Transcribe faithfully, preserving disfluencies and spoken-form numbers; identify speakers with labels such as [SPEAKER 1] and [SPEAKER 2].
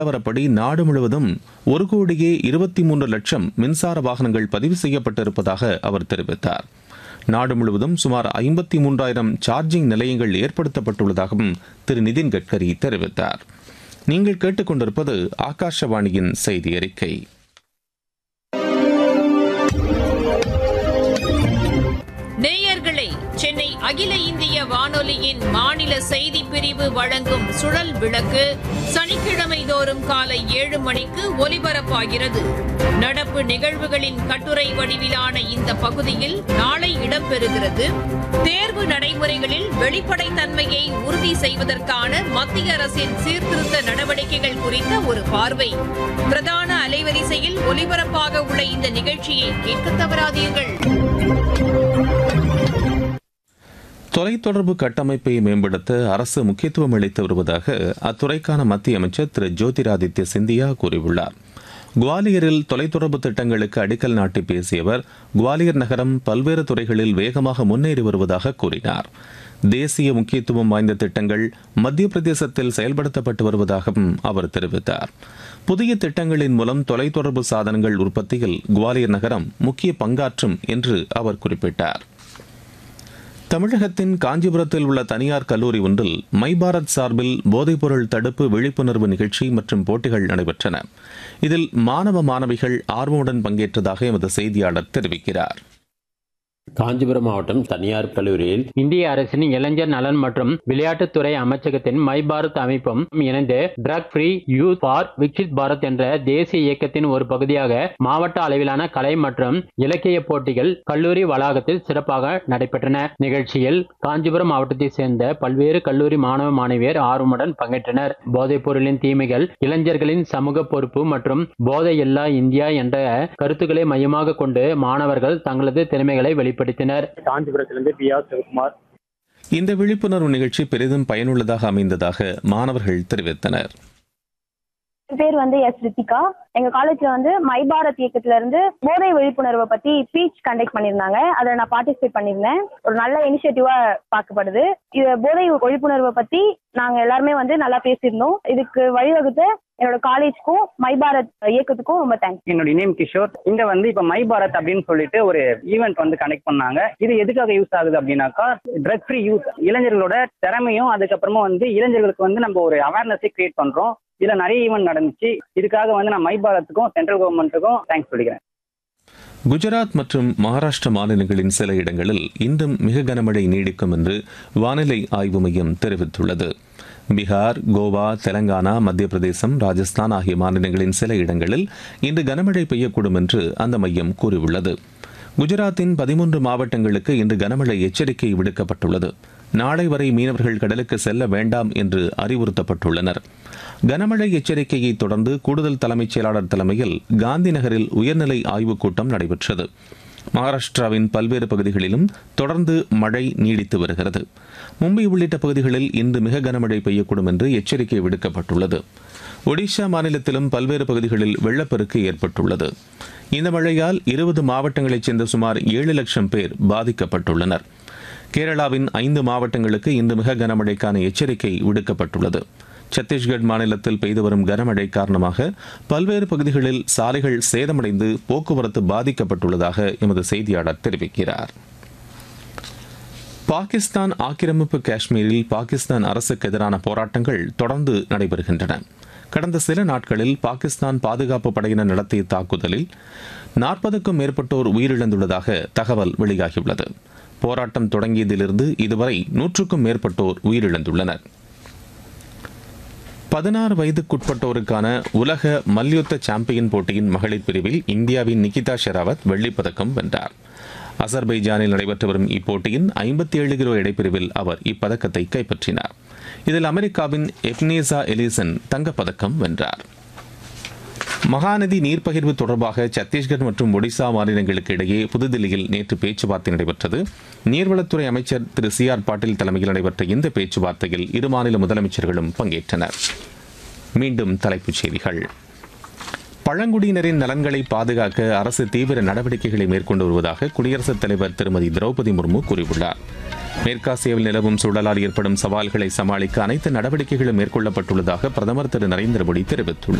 [SPEAKER 1] நிலவரப்படி நாடு முழுவதும் ஒரு கோடியே இருபத்தி மூன்று லட்சம் மின்சார வாகனங்கள் பதிவு செய்யப்பட்டிருப்பதாக அவர் தெரிவித்தார். நாடு முழுவதும் சுமார் ஐம்பத்தி மூன்றாயிரம் சார்ஜிங் நிலையங்கள் ஏற்படுத்தப்பட்டுள்ளதாகவும் திரு நிதின் கட்கரி தெரிவித்தார். நீங்கள் கேட்டுக்கொண்டிருப்பது ஆகாஷவாணியின் செய்தி அறிக்கை.
[SPEAKER 2] நேயர்களே, சென்னை அகில இந்திய வானொலியின் மாநில செய்தி பிரிவு வழங்கும் சுழல் விளக்கு சனிக்கிழமை தோறும் காலை ஏழு மணிக்கு ஒலிபரப்பாகிறது. நடப்பு நிகழ்வுகளின் கட்டுரை வடிவிலான இந்த பகுதியில் நாளை இடம்பெறுகிறது. தேர்வு நடைமுறைகளில் வெளிப்படைத்தன்மையை உறுதி செய்வதற்கான மத்திய அரசின் சீர்திருத்த நடவடிக்கைகள் குறித்த ஒரு பார்வை. பிரதான அலைவரிசையில் ஒலிபரப்பாக உள்ள இந்த நிகழ்ச்சியை கேட்க தவறாதீர்கள்.
[SPEAKER 1] தொலைத்தொடர்பு கட்டமைப்பை மேம்படுத்த அரசு முக்கியத்துவம் அளித்து வருவதாக அத்துறைக்கான மத்திய அமைச்சர் திரு ஜோதிராதித்ய சிந்தியா கூறியுள்ளார். குவாலியரில் தொலைத்தொடர்பு திட்டங்களுக்கு அடிக்கல் நாட்டி பேசிய அவர், குவாலியர் நகரம் பல்வேறு துறைகளில் வேகமாக முன்னேறி வருவதாக கூறினார். தேசிய முக்கியத்துவம் வாய்ந்த திட்டங்கள் மத்திய பிரதேசத்தில் செயல்படுத்தப்பட்டு வருவதாகவும் அவர் தெரிவித்தார். புதிய திட்டங்களின் மூலம் தொலைத்தொடர்பு சாதனங்கள் உற்பத்தியில் குவாலியர் நகரம் முக்கிய பங்காற்றும் என்று அவர் குறிப்பிட்டார். தமிழகத்தின் காஞ்சிபுரத்தில் உள்ள தனியார் கல்லூரி ஒன்றில் மை பாரத் சார்பில் போதைப்பொருள் தடுப்பு விழிப்புணர்வு நிகழ்ச்சி மற்றும் போட்டிகள் நடைபெற்றன. இதில் மாணவ மாணவிகள் ஆர்வமுடன் பங்கேற்றதாக எமது செய்தியாளர் தெரிவிக்கிறார்.
[SPEAKER 3] காஞ்சிபுரம் மாவட்டம் தனியார் கல்லூரியில் இந்திய அரசின் இளைஞர் நலன் மற்றும் விளையாட்டுத்துறை அமைச்சகத்தின் மை பாரத் அமைப்பும் இணைந்து drug free youth for Viksit Bharat என்ற தேசிய இயக்கத்தின் ஒரு பகுதியாக மாவட்ட அளவிலான கலை மற்றும் இலக்கிய போட்டிகள் கல்லூரி வளாகத்தில் சிறப்பாக நடைபெற்றன. நிகழ்ச்சியில் காஞ்சிபுரம் மாவட்டத்தை சேர்ந்த பல்வேறு கல்லூரி மாணவ மாணவியர் ஆர்வமுடன் பங்கேற்றனர். போதைப் பொருளின் தீமைகள், இளைஞர்களின் சமூக பொறுப்பு மற்றும் போதை இல்லா இந்தியா என்ற கருத்துக்களை மையமாக கொண்டு மாணவர்கள் தங்களது திறமைகளை வெளிப்படுத்தினர்.
[SPEAKER 4] காஞ்சிபுரத்திலிருந்து பி ஆர் சிவகுமார்.
[SPEAKER 1] இந்த விழிப்புணர்வு நிகழ்ச்சி பெரிதும் பயனுள்ளதாக அமைந்ததாக மாணவர்கள் தெரிவித்தனர்.
[SPEAKER 5] பேர் வந்து எஸ் ரித்திகா. எங்க காலேஜ்ல வந்து மை பாரத் இயக்கத்துல இருந்து போதை விழிப்புணர்வை பத்தி ஸ்பீச் கண்டக்ட் பண்ணிருந்தாங்க. அதை நான் பார்ட்டிசிபேட் பண்ணிருந்தேன். ஒரு நல்ல இனிஷியேட்டிவா பார்க்கப்படுது. இது போதை விழிப்புணர்வை பத்தி நாங்க எல்லாருமே வந்து நல்லா பேசியிருந்தோம். இதுக்கு வழிவகுத்த என்னோட காலேஜ்க்கும் மை பாரத் இயக்கத்துக்கும் ரொம்ப தேங்க்ஸ்.
[SPEAKER 4] என்னோட நேம் கிஷோர். இங்க வந்து இப்ப மை பாரத் அப்படின்னு சொல்லிட்டு ஒரு ஈவெண்ட் வந்து கனெக்ட் பண்ணாங்க. இது எதுக்காக யூஸ் ஆகுது அப்படின்னாக்கா, ட்ரக் ஃப்ரீ யூத், இளைஞர்களோட திறமையும் அதுக்கப்புறமா வந்து இளைஞர்களுக்கு வந்து நம்ம ஒரு அவேர்னஸை கிரியேட் பண்றோம். இதுல நிறைய ஈவெண்ட் நடந்துச்சு. இதுக்காக வந்து நான் மை பாரத்துக்கும் சென்ட்ரல் கவர்மெண்ட்டுக்கும் தேங்க்ஸ் சொல்லிக்கிறேன்.
[SPEAKER 1] குஜராத் மற்றும் மகாராஷ்டிரா மாநிலங்களின் சில இடங்களில் இன்றும் மிக கனமழை நீடிக்கும் என்று வானிலை ஆய்வு மையம் தெரிவித்துள்ளது. பீகார், கோவா, தெலங்கானா, மத்திய பிரதேசம், ராஜஸ்தான் ஆகிய மாநிலங்களின் சில இடங்களில் இன்று கனமழை பெய்யக்கூடும் என்று அந்த மையம் கூறியுள்ளது. குஜராத்தின் பதிமூன்று மாவட்டங்களுக்கு இன்று கனமழை எச்சரிக்கை விடுக்கப்பட்டுள்ளது. நாளை வரை மீனவர்கள் கடலுக்கு செல்ல வேண்டாம் என்று அறிவுறுத்தப்பட்டுள்ளனர். கனமழை எச்சரிக்கையை தொடர்ந்து கூடுதல் தலைமைச் செயலாளர் தலைமையில் காந்தி நகரில் உயர்நிலை ஆய்வுக் கூட்டம் நடைபெற்றது. மகாராஷ்டிராவின் பல்வேறு பகுதிகளிலும் தொடர்ந்து மழை நீடித்து வருகிறது. மும்பை உள்ளிட்ட பகுதிகளில் இன்று மிக கனமழை பெய்யக்கூடும் என்று எச்சரிக்கை விடுக்கப்பட்டுள்ளது. ஒடிஷா மாநிலத்திலும் பல்வேறு பகுதிகளில் வெள்ளப்பெருக்கு ஏற்பட்டுள்ளது. இந்த மழையால் இருபது மாவட்டங்களைச் சேர்ந்த சுமார் ஏழு லட்சம் பேர் பாதிக்கப்பட்டுள்ளனர். கேரளாவின் ஐந்து மாவட்டங்களுக்கு இன்று மிக கனமழைக்கான எச்சரிக்கை விடுக்கப்பட்டுள்ளது. சத்தீஸ்கட் மாநிலத்தில் பெய்து வரும் கனமழை காரணமாக பல்வேறு பகுதிகளில் சாலைகள் சேதமடைந்து போக்குவரத்து பாதிக்கப்பட்டுள்ளதாக எமது செய்தியாளர் தெரிவிக்கிறார். பாகிஸ்தான் ஆக்கிரமிப்பு காஷ்மீரில் பாகிஸ்தான் அரசுக்கு எதிரான போராட்டங்கள் தொடர்ந்து நடைபெறுகின்றன. கடந்த சில நாட்களில் பாகிஸ்தான் பாதுகாப்பு படையினர் நடத்திய தாக்குதலில் நாற்பதுக்கும் மேற்பட்டோர் உயிரிழந்துள்ளதாக தகவல் வெளியாகியுள்ளது. போராட்டம் தொடங்கியதிலிருந்து இதுவரை நூற்றுக்கும் மேற்பட்டோர் உயிரிழந்துள்ளனர். பதினாறு வயதுக்குட்பட்டோருக்கான உலக மல்யுத்த சாம்பியன் போட்டியின் மகளிர் பிரிவில் இந்தியாவின் நிகிதா ஷெராவத் வெள்ளிப்பதக்கம் வென்றார். அசர்பைஜானில் நடைபெற்று வரும் இப்போட்டியின் ஐம்பத்தி ஏழு கிலோ எடைப்பிரிவில் அவர் இப்பதக்கத்தை கைப்பற்றினார். இதில் அமெரிக்காவின் எப்னேசா எலிசன் தங்கப்பதக்கம் வென்றார். மகாநதி நீர்ப்பகிர்வு தொடர்பாக சத்தீஸ்கர் மற்றும் ஒடிசா மாநிலங்களுக்கு இடையே புதுதில்லியில் நேற்று பேச்சுவார்த்தை நடைபெற்றது. நீர்வளத்துறை அமைச்சர் திரு சி ஆர் பாட்டீல் தலைமையில் நடைபெற்ற இந்த பேச்சுவார்த்தையில் இரு மாநில முதலமைச்சர்களும் பங்கேற்றனர். மீண்டும் தலைப்புச் செய்திகள். பழங்குடியினரின் நலன்களை பாதுகாக்க அரசு தீவிர நடவடிக்கைகளை மேற்கொண்டு வருவதாக குடியரசுத் தலைவர் திருமதி திரௌபதி முர்மு கூறியுள்ளார். மேற்காசியாவில் நிலவும் சூழலால் ஏற்படும் சவால்களை சமாளிக்க அனைத்து நடவடிக்கைகளும் மேற்கொள்ளப்பட்டுள்ளதாக பிரதமர் திரு நரேந்திர மோடி தெரிவித்துள்ளார்.